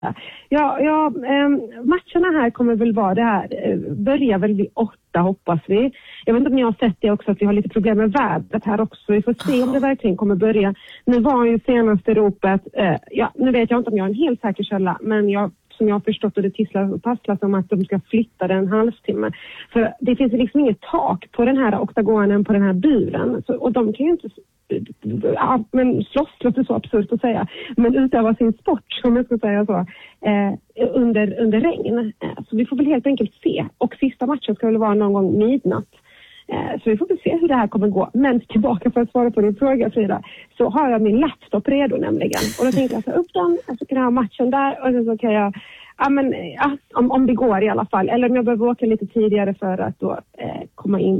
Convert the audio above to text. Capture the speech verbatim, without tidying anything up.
Ja, ja eh, matcherna här kommer väl vara det här. Eh, börjar väl vid åtta, hoppas vi. Jag vet inte om ni har sett det också, att vi har lite problem med vädret här också. Vi får se om det verkligen kommer börja. Nu var ju senaste ropet, eh, ja, nu vet jag inte om jag har en helt säker källa, men jag, som jag har förstått, och det tisslar och passlar som att de ska flytta den en halvtimme. För det finns liksom inget tak på den här oktagonen, på den här buren. Så, och de kan ju inte... Ja, men slåss låter så absurt att säga, men utöva sin sport, om jag ska säga så, eh, under, under regn. Eh, så vi får väl helt enkelt se. Och sista matchen ska väl vara någon gång midnatt. Eh, så vi får väl se hur det här kommer gå. Men tillbaka för att svara på din fråga, Frida, så har jag min laptop redo nämligen. Och då tänkte jag ta upp den, och så kan jag ha matchen där, och sen så kan jag, ja men, ja, om, om det går i alla fall. Eller om jag behöver åka lite tidigare för att då eh, komma in